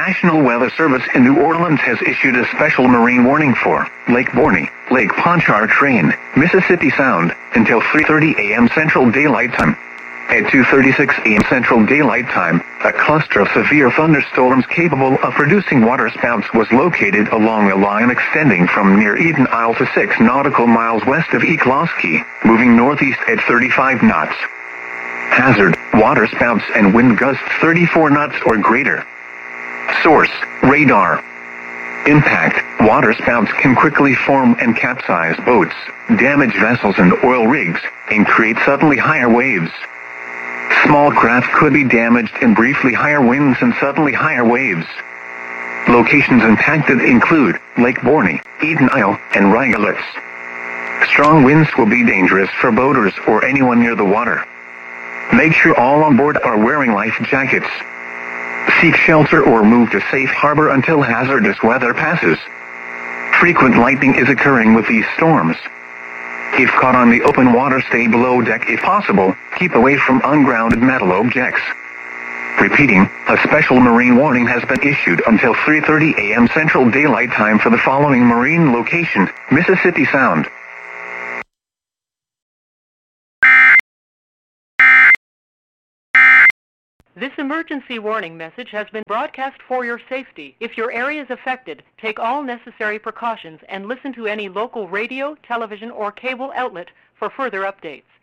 National Weather Service in New Orleans has issued a special marine warning for Lake Borgne, Lake Pontchartrain, Mississippi Sound, until 3:30 a.m. Central Daylight Time. At 2:36 a.m. Central Daylight Time, a cluster of severe thunderstorms capable of producing waterspouts was located along a line extending from near Eden Isle to 6 nautical miles west of Eklosky, moving northeast at 35 knots. Hazard, waterspouts and wind gusts 34 knots or greater. Source, radar. Impact, waterspouts can quickly form and capsize boats, damage vessels and oil rigs, and create suddenly higher waves. Small craft could be damaged in briefly higher winds and suddenly higher waves. Locations impacted include Lake Borgne, Eden Isle, and Rigolets. Strong winds will be dangerous for boaters or anyone near the water. Make sure all on board are wearing life jackets. Seek shelter or move to safe harbor until hazardous weather passes. Frequent lightning is occurring with these storms. If caught on the open water, stay below deck if possible. Keep away from ungrounded metal objects. Repeating, a special marine warning has been issued until 3:30 a.m. Central Daylight Time for the following marine location, Mississippi Sound. This emergency warning message has been broadcast for your safety. If your area is affected, take all necessary precautions and listen to any local radio, television, or cable outlet for further updates.